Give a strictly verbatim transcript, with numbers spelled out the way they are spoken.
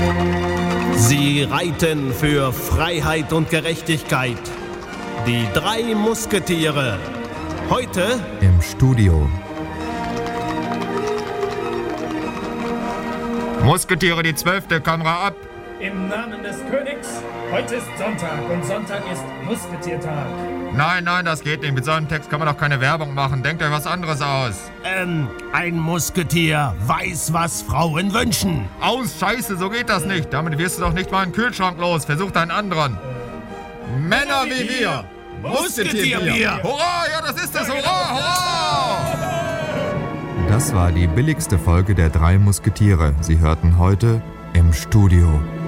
Sie reiten für Freiheit und Gerechtigkeit. Die drei Musketiere. Heute im Studio. Musketiere, die zwölfte, Kamera ab. Im Namen des Königs, heute ist Sonntag und Sonntag ist Musketiertag. Nein, nein, das geht nicht. Mit so einem Text kann man doch keine Werbung machen. Denkt euch was anderes aus. Ähm, ein Musketier weiß, was Frauen wünschen. Aus, Scheiße, so geht das nicht. Damit wirst du doch nicht mal einen Kühlschrank los. Versuch einen anderen. Männer wie wir. Musketierbier. Hurra, ja, das ist es. Hurra, hurra. Das war die billigste Folge der drei Musketiere. Sie hörten heute im Studio.